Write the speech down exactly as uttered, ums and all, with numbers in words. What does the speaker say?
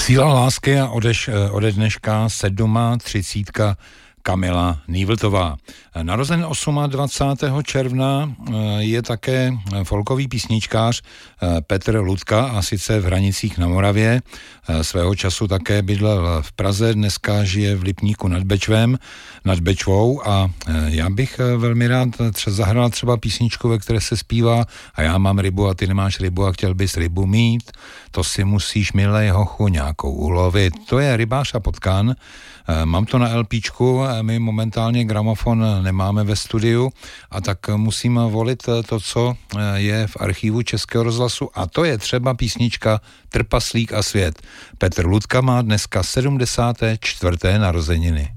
Síla lásky a odeš, ode dneška sedma třicítka Kamila Nývltová. Narozen dvacátého osmého června je také folkový písničkář Petr Ludka, a sice v Hranicích na Moravě. Svého času také bydlel v Praze, dneska žije v Lipníku nad Bečvem, nad Bečvou, a já bych velmi rád třeba zahrál třeba písničku, ve které se zpívá: a já mám rybu a ty nemáš rybu a chtěl bys rybu mít, to si musíš, milej hochu, nějakou ulovit. To je Rybář a potkan. Mám to na LPčku, my momentálně gramofon nemáme ve studiu, a tak musím volit to, co je v archivu Českého rozhlasu, a to je třeba písnička Trpaslík a svět. Petr Ludka má dneska sedmdesáté čtvrté narozeniny.